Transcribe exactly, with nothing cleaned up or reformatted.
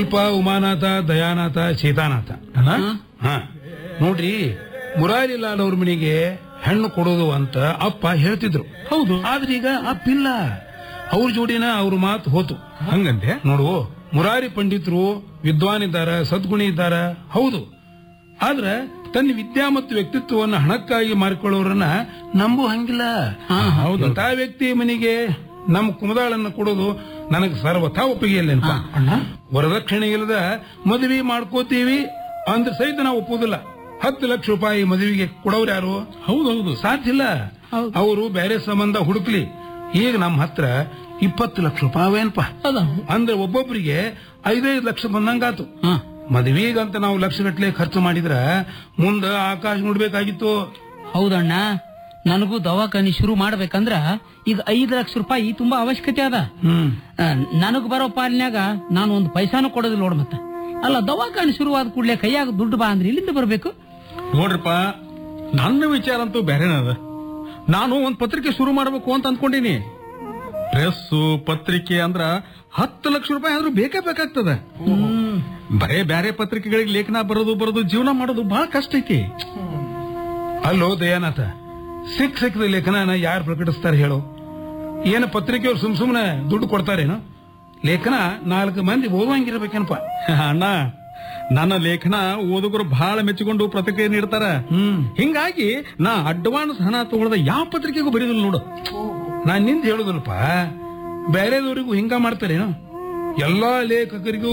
ದೀಪ ಉಮಾನಾಥ ದಯಾನಾಥ ಚೇತಾನಾಥ ಹಾ ನೋಡ್ರಿ ಮುರಾರಿಲಾಲ್ ಅವ್ರ ಮನೆಗೆ ಹೆಣ್ಣು ಕೊಡೋದು ಅಂತ ಅಪ್ಪ ಹೇಳ್ತಿದ್ರು. ಹೌದು. ಆದ್ರೆ ಈಗ ಅಪ್ಪಿಲ್ಲ. ಅವ್ರ ಜೋಡಿನ ಅವ್ರ ಮಾತು ಹೋತು. ಹಂಗಂತೆ ನೋಡು, ಮುರಾರಿ ಪಂಡಿತರು ವಿದ್ವಾನ್ ಇದ್ದಾರ, ಸದ್ಗುಣಿ ಇದ್ದಾರ, ಹೌದು. ಆದ್ರ ತನ್ನ ವಿದ್ಯಾ ಮತ್ತು ವ್ಯಕ್ತಿತ್ವವನ್ನು ಹಣಕ್ಕಾಗಿ ಮಾರಿಕೊಳ್ಳೋರನ್ನ ನಂಬು ಹಂಗಿಲ್ಲ. ಹೌದು. ಇಂಥ ವ್ಯಕ್ತಿ ಮನೆಗೆ ನಮ್ಮ ಕುಮದಾಳನ್ನ ಕೊಡೋದು ನನಗೆ ಸರ್ವಥಾ ಒಪ್ಪಿಗೆಯಲ್ಲೇನಪ್ಪ. ವರದಕ್ಷಿಣೆ ಇಲ್ಲದ ಮದುವೆ ಮಾಡ್ಕೋತೀವಿ ಅಂದ್ರೆ ಸಹಿತ ನಾವು ಒಪ್ಪುದಿಲ್ಲ. ಹತ್ತು ಲಕ್ಷ ರೂಪಾಯಿ ಮದುವೆಗೆ ಕೊಡೋರು ಯಾರು? ಹೌದೌದು, ಸಾಧ್ಯ ಇಲ್ಲ. ಅವರು ಬೇರೆ ಸಂಬಂಧ ಹುಡುಕ್ಲಿ. ಈಗ ನಮ್ಮ ಹತ್ರ ಇಪ್ಪತ್ತು ಲಕ್ಷ ರೂಪಾಯಿ ಅವೇನಪ್ಪ. ಅಂದ್ರೆ ಒಬ್ಬೊಬ್ಬರಿಗೆ ಐದೈದು ಲಕ್ಷ ಬಂದಂಗಾತು. ಮದುವೆಗಂತ ನಾವು ಲಕ್ಷಗಟ್ಲೆ ಖರ್ಚು ಮಾಡಿದ್ರ ಮುಂದ ಆಕಾಶ ನೋಡ್ಬೇಕಾಗಿತ್ತು. ಹೌದಣ್ಣ, ನನಗೂ ದವಾಖಾನಿ ಶುರು ಮಾಡ್ಬೇಕಂದ್ರ ಈಗ ಐದು ಲಕ್ಷ ರೂಪಾಯಿ ತುಂಬಾ ಅವಶ್ಯಕತೆ ಅದ. ನನಗ್ ಬರೋ ಪಾಲಿನ್ಯಾಗ ನಾನು ಒಂದು ಪೈಸಾನು ಕೊಡೋದಿಲ್ಲ ನೋಡ್. ಮತ್ತ ಅಲ್ಲ, ದವಾಖಾನಿ ಶುರುವಾದ ಕೂಡಲೇ ಕೈಯಾಗ ದುಡ್ಡು ಬಾ ಅಂದ್ರೆ ಇಲ್ಲಿಂದ ಬರ್ಬೇಕು. ನೋಡ್ರಪ್ಪ, ನನ್ನ ವಿಚಾರ ಅಂತೂ ಬೇರೆನದ. ನಾನು ಒಂದ್ ಪತ್ರಿಕೆ ಶುರು ಮಾಡಬೇಕು ಅಂತ ಅನ್ಕೊಂಡಿನಿ. ಪ್ರೆಸ್ ಪತ್ರಿಕೆ ಅಂದ್ರ ಹತ್ತು ಲಕ್ಷ ರೂಪಾಯಿ ಆದ್ರೂ ಬೇಕೇ ಬೇಕಾಗ್ತದ. ಬರೇ ಬ್ಯಾರೆ ಪತ್ರಿಕೆಗಳಿಗೆ ಲೇಖನ ಬರೋದು ಬರೋದು ಜೀವನ ಮಾಡೋದು ಬಹಳ ಕಷ್ಟ ಐತಿ. ಅಲ್ಲೋ ದಯಾನಾಥ, ಸಿಕ್ ಸಿಕ್ಕದ ಲೇಖನ ಯಾರು ಪ್ರಕಟಿಸ್ತಾರೆ ಹೇಳು? ಏನು ಪತ್ರಿಕೆಯವ್ರು ಸುಮ್ ಸುಮ್ನೆ ದುಡ್ಡು ಕೊಡ್ತಾರೇನು? ಲೇಖನ ನಾಲ್ಕು ಮಂದಿ ಓದುವಂಗಿರ್ಬೇಕೇನಪ್ಪ. ಅಣ್ಣ, ನನ್ನ ಲೇಖನ ಓದುಗರು ಬಹಳ ಮೆಚ್ಚಿಕೊಂಡು ಪ್ರತಿಕ್ರಿಯೆ ನೀಡ್ತಾರ. ಹಿಂಗಾಗಿ ನಾ ಅಡ್ವಾನ್ಸ್ ಹಣ ತಗೊಳ್ಳದ ಯಾವ ಪತ್ರಿಕೆಗೂ ಬರೀದಿಲ್ಲ ನೋಡು. ನಾನ್ ನಿಂತ ಹೇಳುದಲ್ಪ, ಬೇರೆದವರಿಗೂ ಹಿಂಗ ಮಾಡ್ತಾರೇನು? ಎಲ್ಲಾ ಲೇಖಕರಿಗೂ